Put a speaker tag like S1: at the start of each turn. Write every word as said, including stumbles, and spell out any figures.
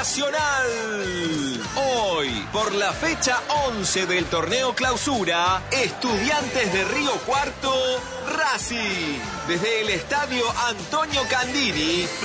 S1: Nacional. Hoy, por la fecha once del torneo Clausura, Estudiantes de Río Cuarto, Racing. Desde el estadio Antonio Candini,